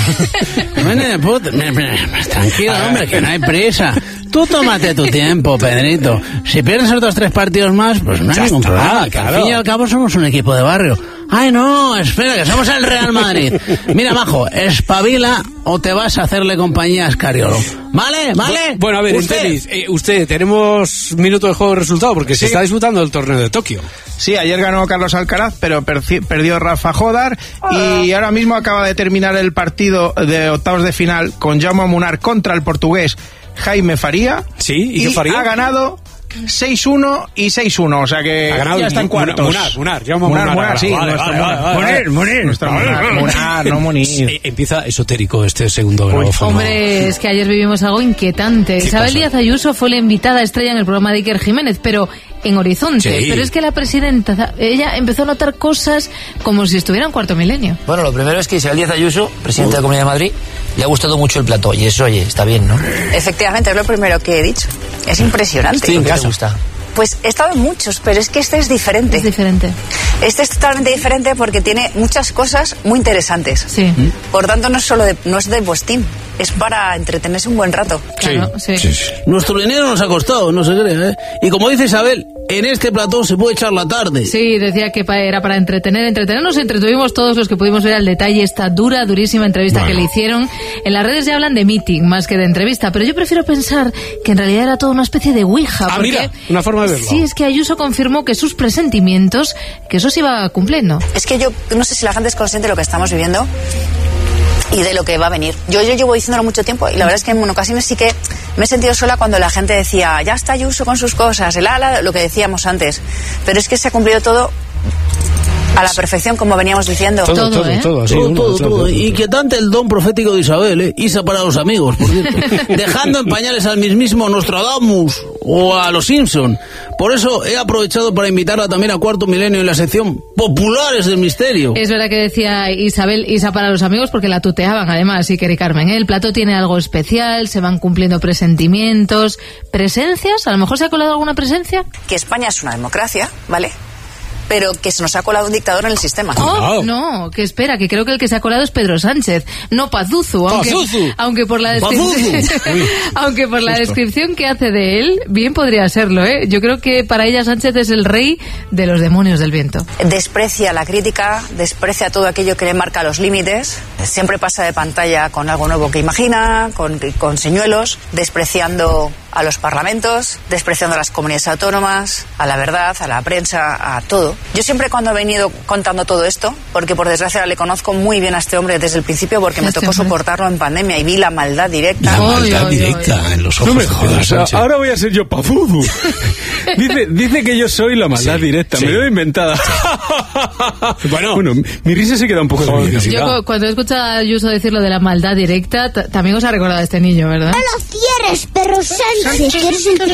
Se muere de pu. Tranquilo, hombre, que no hay prisa. Tú tómate tu tiempo, Pedrito. Si pierdes otros tres partidos más, pues no hay Ya ningún está, problema. Que claro. al fin y al cabo somos un equipo de barrio. Ay, no, espera, que somos el Real Madrid. Mira, majo, espabila o te vas a hacerle compañía a Escariolo. ¿Vale? ¿Vale? Bueno, a ver, ¿Usted? en tenis, eh, usted, tenemos minuto de juego de resultado porque se Sí. está disputando el torneo de Tokio. Sí, ayer ganó Carlos Alcaraz, pero perci- perdió Rafa Jodar y ahora mismo acaba de terminar el partido de octavos de final con Jaume Munar contra el portugués Jaime Faría. Sí, ¿y qué Faría? ha ganado seis uno y seis uno, o sea que Ha ganado ya está en Mu- cuartos. Munar, Munar, Jaume Munar, Munar, Munar, sí, vale, nuestro vale, Munar. vale, vale. Munir, Munir. Nuestro Munar, Munar, no Munir. Eh, empieza esotérico este segundo grabófono. Hombre, es que ayer vivimos algo inquietante. Isabel pasa? Díaz Ayuso fue la invitada estrella en el programa de Iker Jiménez, pero en Horizonte. Sí. Pero es que la presidenta, ella empezó a notar cosas como si estuviera en cuarto milenio. Bueno, lo primero es que Isabel Díaz Ayuso, presidenta de la Comunidad de Madrid, le ha gustado mucho el plató y eso, oye, está bien, ¿no? Efectivamente, es lo primero que he dicho. Es impresionante. Sí, ¿en qué te gusta? Pues he estado en muchos, pero es que este es diferente. Es diferente. Este es totalmente diferente porque tiene muchas cosas muy interesantes. Sí. Por tanto, no es solo de, no es de postín, es para entretenerse un buen rato. Claro, sí. Nuestro dinero nos ha costado, no se crea, ¿eh? Y como dice Isabel, en este plató se puede echar la tarde. Sí, decía que pa- era para entretener, entretenernos, entretuvimos todos los que pudimos ver al detalle esta dura, durísima entrevista Bueno. que le hicieron. En las redes ya hablan de meeting más que de entrevista, pero yo prefiero pensar que en realidad era toda una especie de ouija. Ah, porque, mira, una forma de verlo. Sí, es que Ayuso confirmó que sus presentimientos, que eso se iba cumpliendo. Es que yo no sé si la gente es consciente de lo que estamos viviendo y de lo que va a venir. Yo, yo llevo diciéndolo mucho tiempo y la verdad es que en ocasiones sí que me he sentido sola cuando la gente decía, ya está Ayuso con sus cosas, el ala, lo que decíamos antes. Pero es que se ha cumplido todo a la perfección, como veníamos diciendo. Todo, todo, ¿eh? todo, así, Todo, uno, todo, otro, todo. otro. Inquietante el don profético de Isabel, ¿eh? Isa para los amigos, por cierto. Dejando en pañales al mismísimo Nostradamus o a los Simpson. Por eso he aprovechado para invitarla también a Cuarto Milenio en la sección Populares del Misterio. Es verdad que decía Isabel, Isa para los amigos, porque la tuteaban además, Iker y Carmen, ¿eh? El plató tiene algo especial, se van cumpliendo presentimientos, presencias, a lo mejor se ha colado alguna presencia. Que España es una democracia, ¿vale? Pero que se nos ha colado un dictador en el sistema. Oh, no, que espera, que creo que el que se ha colado es Pedro Sánchez, no Pazuzu, aunque, Pazuzu. aunque por la descripción, aunque por la descripción que hace de él, bien podría serlo, ¿eh? Yo creo que para ella Sánchez es el rey de los demonios del viento. Desprecia la crítica, desprecia todo aquello que le marca los límites, siempre pasa de pantalla con algo nuevo que imagina, con, con señuelos, despreciando a los parlamentos, despreciando a las comunidades autónomas, a la verdad, a la prensa, a todo. Yo siempre cuando he venido contando todo esto, porque por desgracia le conozco muy bien a este hombre desde el principio, porque me tocó soportarlo en pandemia y vi la maldad directa. La maldad directa en los ojos. No me jodas, ahora voy a ser yo pafudu. Dice, dice que yo soy la maldad sí, directa, sí. Me lo he inventada. Bueno, bueno, mi risa se queda un poco de Yo cuando he escuchado a Ayuso decir lo de la maldad directa, t- también os ha recordado a este niño, ¿verdad? No lo quieres, perro Sánchez, que eres el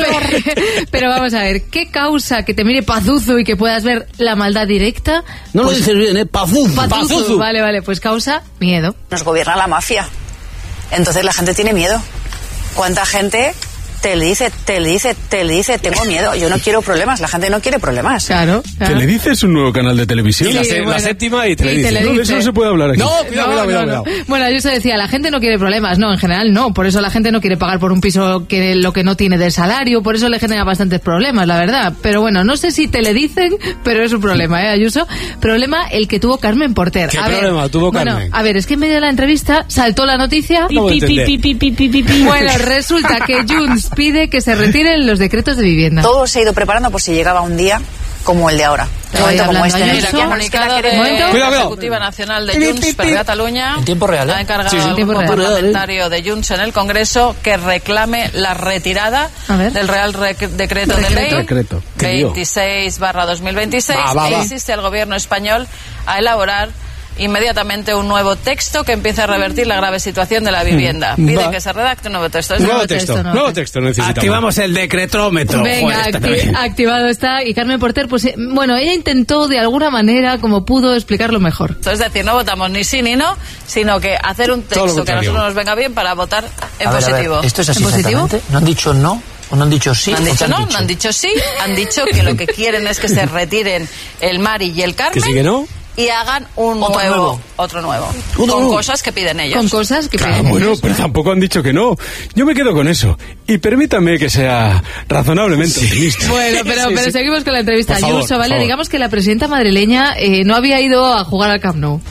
peor. Pero vamos a ver, ¿qué causa que te mire Pazuzu y que puedas ver la maldad directa? No pues, lo dices bien, ¿eh? Pazuzu. Pazuzu. Pazuzu. Vale, vale, pues causa miedo. Nos gobierna la mafia. Entonces la gente tiene miedo. ¿Cuánta gente te le dice, te le dice, te le dice, tengo miedo, yo no quiero problemas? La gente no quiere problemas. Claro. claro. Te le dices un nuevo canal de televisión. Sí, la, se, bueno, la séptima y te le dice. No, de eso no se puede hablar aquí. No, cuidado, no, cuidado, cuidado, no, cuidado. No. Bueno, Ayuso decía, la gente no quiere problemas. No, en general no. Por eso la gente no quiere pagar por un piso que lo que no tiene de salario. Por eso le genera bastantes problemas, la verdad. Pero bueno, no sé si te le dicen, pero es un problema, ¿eh, Ayuso? Problema el que tuvo Carmen Porter. ¿Qué a problema ver, tuvo bueno, Carmen? A ver, es que en medio de la entrevista saltó la noticia. No pi, pi, pi, pi, pi, pi, pi, pi. Bueno, resulta que Junts pide que se retiren los decretos de vivienda. Todo se ha ido preparando por si llegaba un día como el de ahora. Un momento como este. Mira, aquí comunicado de ¿Momento? la Ejecutiva Nacional de Junts per Catalunya. En tiempo real, ¿eh? Ha encargado Sí, sí, al en tiempo grupo real. parlamentario de Junts en el Congreso que reclame la retirada del Real Rec- Decreto de Ley Decreto. veintiséis barra dos mil veintiséis Va, va, e va. insiste al gobierno español a elaborar inmediatamente un nuevo texto que empiece a revertir la grave situación de la vivienda. Pide Va. que se redacte un nuevo texto. Es Nuevo nuevo texto, texto, no. nuevo texto necesitamos. Activamos el decretrómetro. Venga, Joder, está acti- bien. activado está. Y Carmen Porter, pues eh, bueno, ella intentó de alguna manera, como pudo, explicarlo mejor. Es decir, no votamos ni sí ni no, sino que hacer un Todo lo texto que a contrario. nosotros nos venga bien para votar en A ver, a ver, positivo. ¿esto es así ¿En positivo? exactamente? ¿No han dicho no? ¿O no han dicho sí? No han ¿O qué dicho no, dicho? no han dicho sí, han dicho que lo que quieren es que se retiren el Mari y el ¿Que Carmen sí que no? y hagan un Otro nuevo, nuevo. otro nuevo, Otro con nuevo. cosas que piden ellos. Con cosas que Ah, piden bueno, ellos. pero tampoco han dicho que no. Yo me quedo con eso. Y permítame que sea razonablemente optimista. Bueno, pero, Sí, pero sí. seguimos con la entrevista. Por favor, Ayuso, por ¿vale? favor. Digamos que la presidenta madrileña eh, no había ido a jugar al Camp Nou.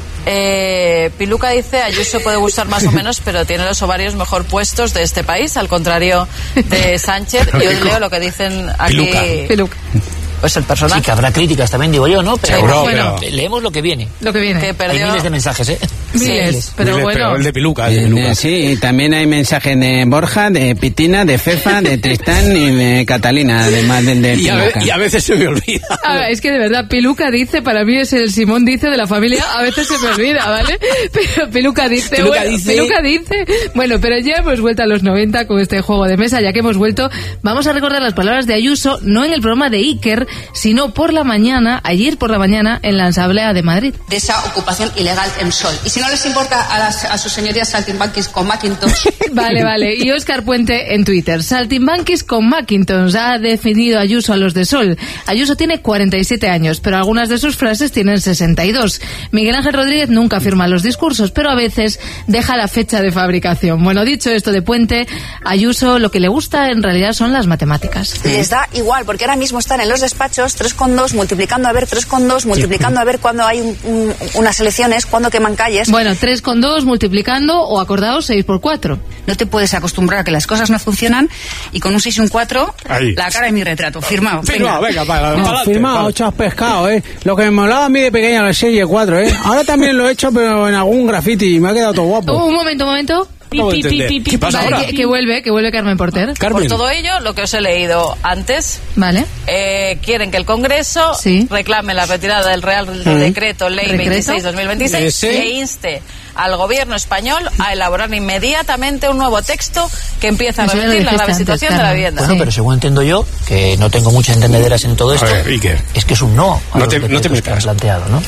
Eh, Piluca dice, Ayuso puede gustar más o menos, pero tiene los ovarios mejor puestos de este país, al contrario de Sánchez. Yo leo lo que dicen aquí. Piluca. Piluca. Pues el personaje. Sí, que habrá críticas también, digo yo, ¿no? Pero Seguro, bueno. pero- leemos lo que viene. Lo que viene. Que Hay perdió. miles de mensajes, ¿eh? Miles, pero Miles, bueno. pero el de Piluca, el de Eh, Piluca. sí, y también hay mensajes de Borja, de Pitina, de Fefa, de Tristán y de Catalina, además del de Y a, ve- Piluca. y a veces se me olvida. A ver, es que de verdad, Piluca dice, para mí es el Simón dice de la familia, a veces se me olvida, ¿vale? Pero Piluca dice, Piluca bueno, dice- Piluca dice, bueno, pero ya hemos vuelto a los noventa con este juego de mesa, ya que hemos vuelto, vamos a recordar las palabras de Ayuso, no en el programa de Iker, sino por la mañana, ayer por la mañana, en la Asamblea de Madrid. De esa ocupación ilegal en Sol. Y si no les importa a, las, a sus señorías saltimbanquis con Macintosh. Vale, vale. Y Óscar Puente en Twitter. Saltimbanquis con Macintosh. Ha definido Ayuso a los de Sol. Ayuso tiene cuarenta y siete años, pero algunas de sus frases tienen sesenta y dos. Miguel Ángel Rodríguez nunca firma los discursos, pero a veces deja la fecha de fabricación. Bueno, dicho esto de Puente, Ayuso lo que le gusta en realidad son las matemáticas. Les da igual, porque ahora mismo están en los despachos tres con dos, multiplicando a ver tres con dos, multiplicando a ver cuando hay un- un- unas elecciones, cuando queman calles. Bueno, tres con dos multiplicando o acordados seis por cuatro. No te puedes acostumbrar a que las cosas no funcionan y con un seis y un cuatro, Ahí. la cara de mi retrato. Firmado. Firmado, venga, para, No, para firmado, ocho has pescado, ¿eh? Lo que me molaba a mí de pequeña era el seis y el cuatro, ¿eh? Ahora también lo he hecho, pero en algún graffiti y me ha quedado todo guapo. Un momento, un momento. Acabo de entender. ¿Qué pasa Vale, ahora? que, que vuelve, que vuelve Carmen Porter. Por todo ello, lo que os he leído antes, Vale. eh, quieren que el Congreso reclame la retirada del Real Decreto Ley ¿Decreto? veintiséis barra dos mil veintiséis Ese. e inste al gobierno español a elaborar inmediatamente un nuevo texto que empiece a Eso ya lo revertir la dijiste grave antes, situación de la Carmen. vivienda. Bueno, pero según entiendo yo, que no tengo muchas entendederas en todo esto, A ver, Iker. es que es un no a No los te- no te decretos que han metas. planteado, ¿no?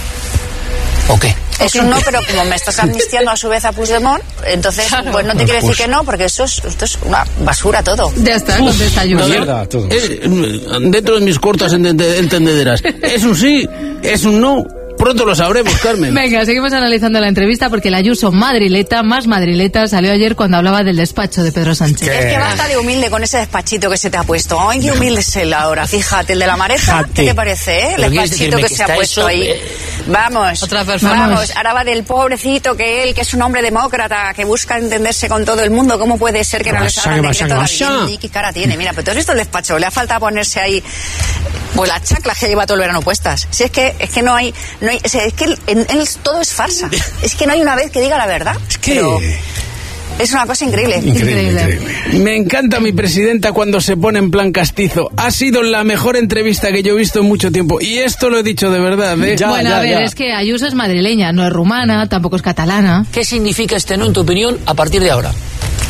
¿O qué? Es un no, pero como me estás amnistiando a su vez a Puigdemont, entonces pues no te quiere decir que no, porque eso es, esto es una basura todo. Ya está, contesta Ayuso. Mierda, todo. Eh, dentro de mis cortas entende- entendederas, es un sí, es un no Pronto lo sabremos, Carmen. Venga, seguimos analizando la entrevista porque la Ayuso madrileta, más madrileta, salió ayer cuando hablaba del despacho de Pedro Sánchez. Es que basta de humilde con ese despachito que se te ha puesto. Ay, qué humilde es él ahora. Fíjate, el de la mareja, ¿qué te parece, eh? El despachito que, que se ha puesto eso, ahí. Eh... Vamos, Otra vamos, ahora va del pobrecito que él, que es un hombre demócrata, que busca entenderse con todo el mundo. ¿Cómo puede ser que no le salga el decreto de la ley? ¿Qué cara tiene? Mira, pero tú has visto el despacho, le ha faltado ponerse ahí pues las chaclas que lleva todo el verano puestas. Si es que es que no hay, no hay o sea, es que él, él, todo es farsa. Es que no hay una vez que diga la verdad. Es que pero es una cosa increíble. Increíble, increíble. increíble. Me encanta mi presidenta cuando se pone en plan castizo. Ha sido la mejor entrevista que yo he visto en mucho tiempo. Y esto lo he dicho de verdad, ¿eh? Ya, bueno, ya, a ver, ya. Es que Ayuso es madrileña, no es rumana, tampoco es catalana. ¿Qué significa este no, en tu opinión, a partir de ahora?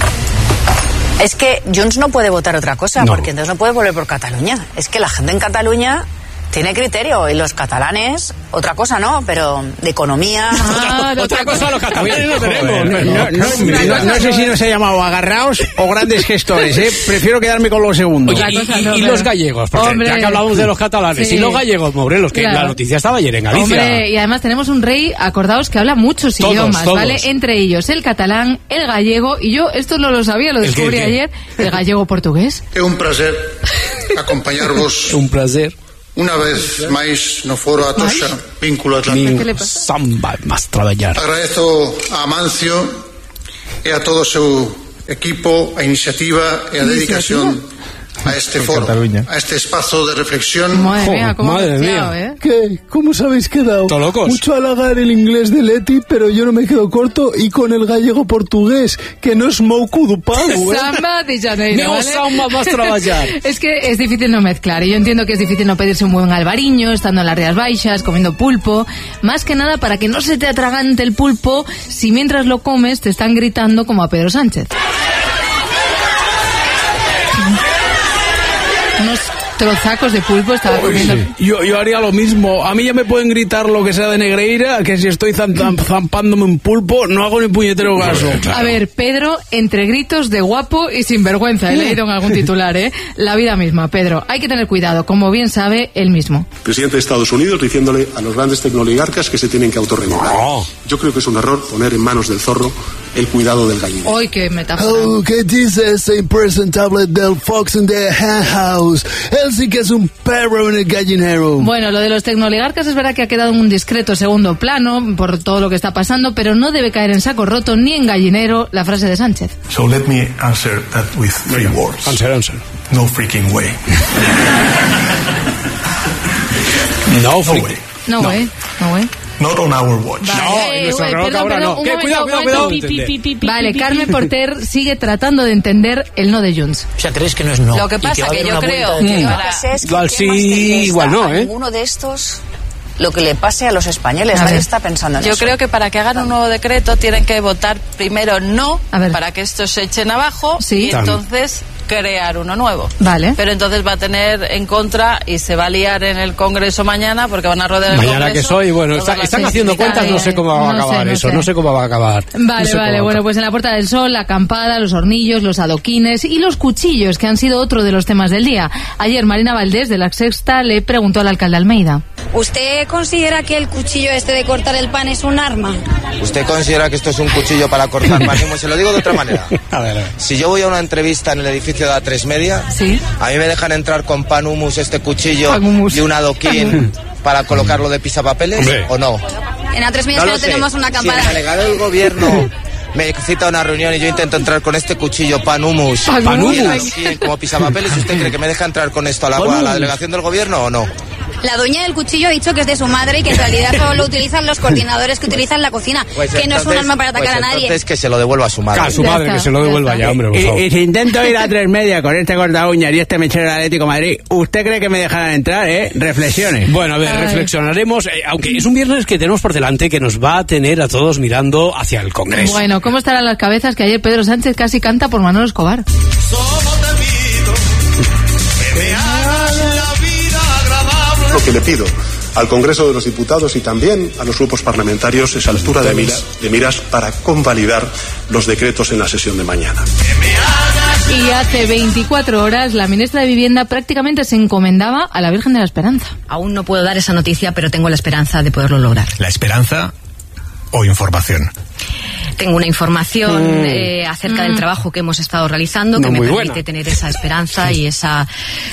Es que Junts no puede votar otra cosa, no. Porque entonces no puede volver por Cataluña. Es que la gente en Cataluña tiene criterio, y los catalanes, otra cosa no, pero de economía... Ah, otra, otra cosa los catalanes no tenemos. No, no, no, no, no sé si nos ha llamado agarraos o grandes gestores, ¿eh? Prefiero quedarme con los segundos. Oye, y, y, no, y los gallegos, porque hombre, ya que hablamos de los catalanes, sí. Y los gallegos, Morelos, que claro. La noticia estaba ayer en Galicia. Hombre, y además tenemos un rey, acordaos, que habla muchos todos, idiomas, todos. ¿Vale? Entre ellos el catalán, el gallego, y yo esto no lo sabía, lo descubrí ¿El ayer, el gallego portugués. Es un placer acompañarvos. Un placer. Una vez máis no foro Atocha, vínculo atlántico. Samba más traballar. Agradezo a Amancio e a todo o seu equipo a iniciativa e a dedicación a este foro, a este espacio de reflexión. Madre mía, ¿cómo Madre mía. ¿eh? ¿Qué? ¿Cómo os habéis quedado? ¿Todo locos? Mucho halagar el inglés de Leti, pero yo no me quedo corto, y con el gallego portugués, que no es mouco do pau, ¿eh? Samba de Janeiro, ¿vale? Samba más traballar. Es que es difícil no mezclar, y yo entiendo que es difícil no pedirse un buen albariño, estando en las Rías Baixas, comiendo pulpo, más que nada para que no se te atragante el pulpo si mientras lo comes te están gritando como a Pedro Sánchez. Unos trozacos de pulpo estaba Uy, comiendo. Sí. Yo, yo haría lo mismo. A mí ya me pueden gritar lo que sea de Negreira, que si estoy zampándome un pulpo, no hago ni puñetero caso. A ver, Pedro, entre gritos de guapo y sinvergüenza, he leído en algún titular, ¿eh? La vida misma, Pedro. Hay que tener cuidado, como bien sabe él mismo. Presidente de Estados Unidos diciéndole a los grandes tecnoligarcas que se tienen que autorregular. Oh. Yo creo que es un error poner en manos del zorro el cuidado del gallego. ¡Ay, qué metáfora! Oh, ¿qué dice ese impresentable del Fox in the Hen House? Él sí que es un perro en el gallinero. Bueno, lo de los tecnoligarcas es verdad que ha quedado en un discreto segundo plano por todo lo que está pasando, pero no debe caer en saco roto ni en gallinero la frase de Sánchez. So let me answer that with three words. Answer, answer. No freaking way. No, no way. No way. No way. Not on our watch. Vale, no, en nuestro reloj ahora no. ¿Qué? Cuidado, cuidado, cuidado. Pi, pi, pi, pi, pi, vale, Carmen Porter sigue tratando de entender el no de Junts. O sea, ¿crees que no es no? Lo que pasa que, que yo creo que mm. para... es que igual sí, igual no, ¿eh? Ninguno de estos... Lo que le pase a los españoles, nadie está pensando en Yo eso. Yo creo que para que hagan un nuevo decreto tienen que votar primero no, para que estos se echen abajo, sí. Y entonces crear uno nuevo. Vale. Pero entonces va a tener en contra y se va a liar en el Congreso mañana porque van a rodear el mañana Congreso. Que soy, bueno, está, están haciendo cuentas, no sé cómo va a acabar no sé, no eso, sé. no sé cómo va a acabar. Vale, no sé vale, bueno, pues en la Puerta del Sol, la acampada, los hornillos, los adoquines y los cuchillos, que han sido otro de los temas del día. Ayer Marina Valdés, de La Sexta, le preguntó al alcalde Almeida. ¿Usted considera que el cuchillo este de cortar el pan es un arma? ¿Usted considera que esto es un cuchillo para cortar pan? Se lo digo de otra manera. A ver, a ver. Si yo voy a una entrevista en el edificio de A tres Media, ¿sí? A mí me dejan entrar con pan humus, este cuchillo y un adoquín para colocarlo de pisapapeles, ¿hombre? ¿O no? En A tres Media no, no tenemos una acampada. Si el delegado del gobierno me cita a una reunión y yo intento entrar con este cuchillo pan humus, pan humus como pisapapeles, ¿usted cree que me deja entrar con esto a la, a la delegación del gobierno o no? La dueña del cuchillo ha dicho que es de su madre y que en realidad solo lo utilizan los coordinadores que utilizan la cocina, pues que entonces, no es un arma para atacar pues a nadie. Entonces que se lo devuelva a su madre. A su madre, ya que está, se lo devuelva ya, ya hombre, por favor. Y, y si intento ir a tres media con este corta uñas y este mechero del Atlético de Madrid, ¿usted cree que me dejarán entrar, eh? Reflexiones. Bueno, a ver, Ay. reflexionaremos, eh, aunque es un viernes que tenemos por delante que nos va a tener a todos mirando hacia el Congreso. Bueno, ¿cómo estarán las cabezas que ayer Pedro Sánchez casi canta por Manolo Escobar? Lo que le pido al Congreso de los Diputados y también a los grupos parlamentarios esa altura de, mira, de miras para convalidar los decretos en la sesión de mañana. Y hace veinticuatro horas la ministra de Vivienda prácticamente se encomendaba a la Virgen de la Esperanza. Aún no puedo dar esa noticia, pero tengo la esperanza de poderlo lograr. ¿La esperanza o información? Tengo una información mm. eh, acerca mm. del trabajo que hemos estado realizando no que me permite buena. tener esa esperanza y esa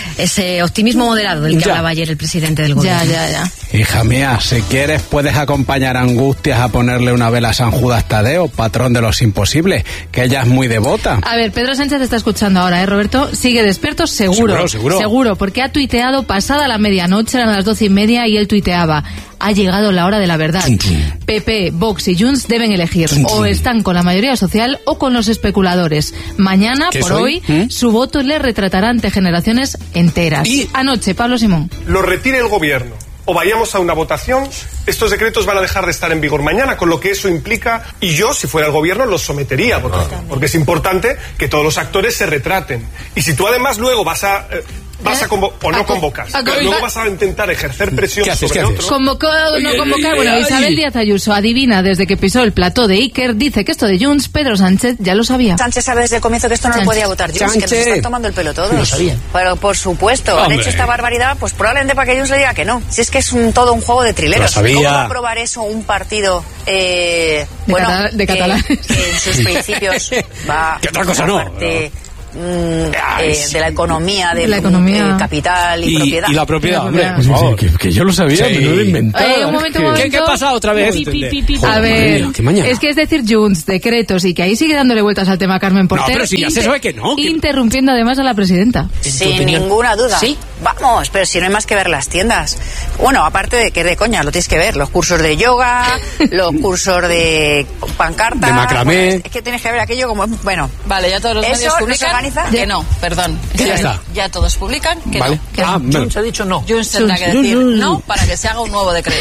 ese optimismo moderado del que ya. hablaba ayer el presidente del gobierno. Ya, ya, ya. Hija mía, si quieres puedes acompañar a Angustias a ponerle una vela a San Judas Tadeo, patrón de los imposibles, que ella es muy devota. A ver, Pedro Sánchez está escuchando ahora, ¿eh, Roberto? Sigue despierto, seguro. Seguro, seguro. Seguro, porque ha tuiteado pasada la medianoche, eran las doce y media, y él tuiteaba: ha llegado la hora de la verdad. P P, Vox y Junts deben elegir. O están con la mayoría social o con los especuladores. Mañana, por soy? hoy, ¿Mm? su voto le retratará ante generaciones enteras. ¿Y? Anoche, Pablo Simón. Lo retire el gobierno o vayamos a una votación, estos decretos van a dejar de estar en vigor mañana, con lo que eso implica, y yo, si fuera el gobierno, los sometería a votación, porque es importante que todos los actores se retraten. Y si tú además luego vas a... Eh, vas a convo o no convocas, pero luego vas a intentar ejercer presión sobre otros. Convocar o no convocar. Bueno, Isabel Díaz Ayuso adivina desde que pisó el plató de Iker, dice que esto de Junts, Pedro Sánchez ya lo sabía. Sánchez sabe desde el comienzo que esto no Sánchez. lo podía votar Junts, que nos están tomando el pelo todos. Lo sabían. Pero por supuesto, Hombre. han hecho esta barbaridad, pues probablemente para que Junts le diga que no. Si es que es un, todo un juego de trileros. Lo sabía. ¿Cómo va a aprobar eso un partido eh, de, bueno, cata de que, catalanes? que en sus principios va... ¿Qué otra cosa no? Parte, Mm, eh, de la economía, del la economía. Eh, capital y, y propiedad. Y la propiedad, La hombre, propiedad. por favor. Que, que yo lo sabía, Sí. me lo he inventado. Eh, un momento, un Es momento. ¿Qué, ¿Qué pasa otra vez? Pi, pi, pi, pi. Joder, A ver, qué mañana. es que es decir Junts, decretos, y que ahí sigue dándole vueltas al tema Carmen Porter. No, pero si ya se sabe que no, que- Interrumpiendo además a la presidenta. Sin ninguna duda. ¿Sí? Vamos, pero si no hay más que ver las tiendas. Bueno, aparte de que de coña, lo tienes que ver. Los cursos de yoga, los cursos de pancarta. De macramé. Bueno, es que tienes que ver aquello como... Bueno, Vale, ya todos los Eso medios no se publican organiza. que no, perdón. Que ya está. Ya todos publican que Vale. no. Que Ah, no. bueno. Junts ha dicho no. Junts tendrá que Junts, decir Junts. no para que se haga un nuevo decreto.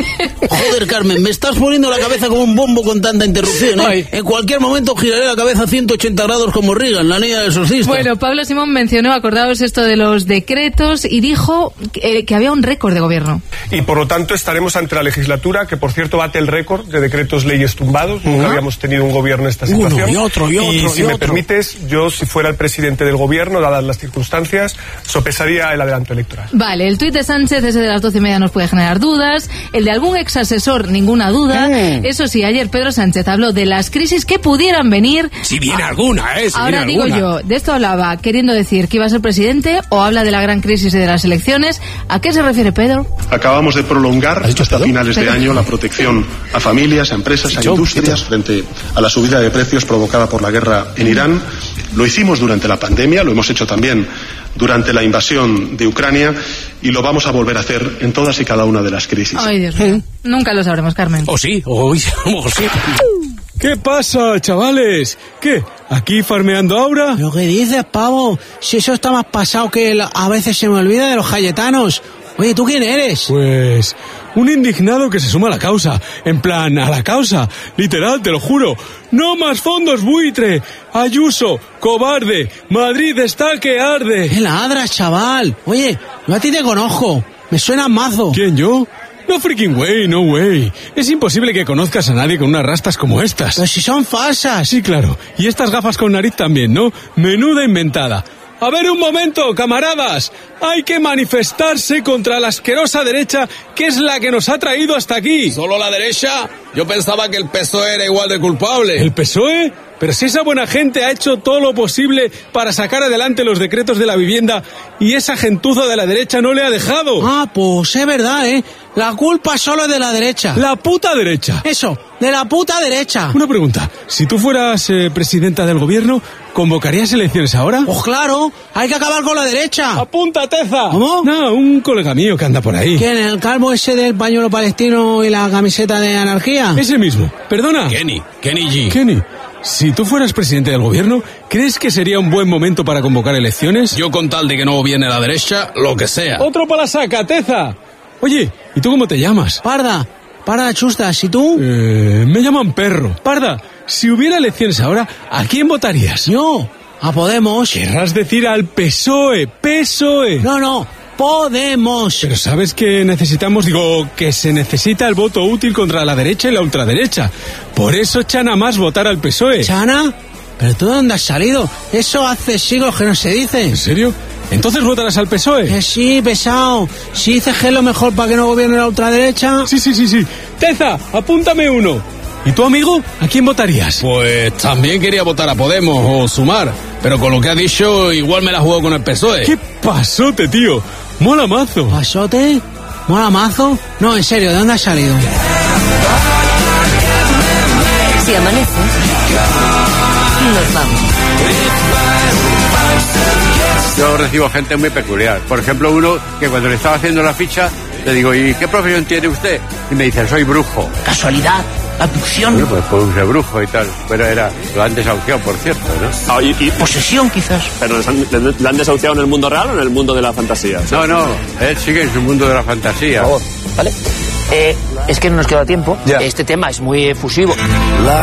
Joder, Carmen, me estás poniendo la cabeza como un bombo con tanta interrupción, ¿eh? Ay. En cualquier momento giraré la cabeza a ciento ochenta grados como Reagan, la niña del exorcista. Bueno, Pablo Simón mencionó, acordaos esto de los decretos, y dijo que, que había un récord de gobierno. Y por lo tanto estaremos ante la legislatura, que por cierto bate el récord de decretos leyes tumbados. Nunca habíamos tenido un gobierno en esta Uno, situación. y otro, y otro, si y me otro. permites, yo si fuera el presidente del gobierno, dadas las circunstancias, sopesaría el adelanto electoral. Vale, el tuit de Sánchez, ese de las doce y media, nos puede generar dudas. El de algún ex asesor, ninguna duda. Mm. Eso sí, ayer Pedro Sánchez habló de las crisis que pudieran venir. Si viene alguna, ¿eh? Si Ahora viene digo alguna. yo, ¿de esto hablaba queriendo decir que iba a ser presidente o habla de la gran crisis y de las elecciones? ¿A qué se refiere Pedro? Acabamos de prolongar hasta Pedro? finales de Pedro. año la protección a familias, a empresas, a Yo, industrias Pedro. frente a la subida de precios provocada por la guerra en Irán. Lo hicimos durante la pandemia, lo hemos hecho también durante la invasión de Ucrania y lo vamos a volver a hacer en todas y cada una de las crisis. Ay, Dios mío. Nunca lo sabremos, Carmen. O sí, o, o sí. ¿Qué pasa, chavales? ¿Qué? ¿Aquí farmeando Aura? ¿Lo que dices, pavo? Si eso está más pasado que el- a veces se me olvida de los cayetanos. Oye, ¿tú quién eres? Pues un indignado que se suma a la causa. En plan, a la causa. Literal, te lo juro. ¡No más fondos buitre! Ayuso, cobarde. Madrid está que arde. ¿Qué ladras, chaval? Oye, yo a ti te conozco. Me suena mazo. ¿Quién, yo? No freaking way, no way. Es imposible que conozcas a nadie con unas rastas como estas. Pero si son falsas. Sí, claro. Y estas gafas con nariz también, ¿no? Menuda inventada. A ver un momento, camaradas. Hay que manifestarse contra la asquerosa derecha, que es la que nos ha traído hasta aquí. ¿Solo la derecha? Yo pensaba que el P S O E era igual de culpable. ¿El P S O E? Pero si esa buena gente ha hecho todo lo posible para sacar adelante los decretos de la vivienda y esa gentuza de la derecha no le ha dejado. Ah, pues es verdad, ¿eh? La culpa solo es de la derecha. La puta derecha. Eso, de la puta derecha. Una pregunta. Si tú fueras eh, presidenta del gobierno, ¿convocarías elecciones ahora? Pues claro, hay que acabar con la derecha. ¡Apunta, Teza! ¿Cómo? No, un colega mío que anda por ahí. ¿Quién? ¿El calvo ese del pañuelo palestino y la camiseta de anarquía? Ese mismo. Perdona. Kenny, Kenny G. Kenny, si tú fueras presidente del gobierno, ¿crees que sería un buen momento para convocar elecciones? Yo con tal de que no viene la derecha, lo que sea. ¡Otro para la saca, Teza! Oye, ¿y tú cómo te llamas? Parda, Parda Chustas, ¿y tú? Eh, me llaman Perro. Parda, si hubiera elecciones ahora, ¿a quién votarías? Yo, a Podemos. Querrás decir al P S O E, P S O E. No, no, Podemos. Pero sabes que necesitamos, digo, que se necesita el voto útil contra la derecha y la ultraderecha. Por eso Chana más votar al P S O E. ¿Chana? ¿Pero tú de dónde has salido? Eso hace siglos que no se dice. ¿En serio? ¿Entonces votarás al P S O E? Que sí, pesado. Si dices que es lo mejor para que no gobierne la ultraderecha... Sí, sí, sí, sí. Teza, apúntame uno. ¿Y tu amigo? ¿A quién votarías? Pues también quería votar a Podemos o Sumar, pero con lo que ha dicho igual me la juego con el P S O E. ¡Qué pasote, tío! ¡Mola mazo! ¿Pasote? ¿Mola mazo? No, en serio, ¿de dónde has salido? Si amanece, nos vamos. Yo recibo gente muy peculiar. Por ejemplo, uno que cuando le estaba haciendo la ficha, le digo, ¿y qué profesión tiene usted? Y me dice, soy brujo. ¿Casualidad? ¿Abducción? Bueno, pues puse brujo y tal. Pero era, lo han desahuciado, por cierto, ¿no? Ah, y, y posesión, quizás. ¿Pero han, le han desahuciado en el mundo real o en el mundo de la fantasía? ¿Sí? No, no, él sigue en su mundo de la fantasía. Por favor, ¿vale? Eh, es que no nos queda tiempo. Ya. Este tema es muy efusivo. La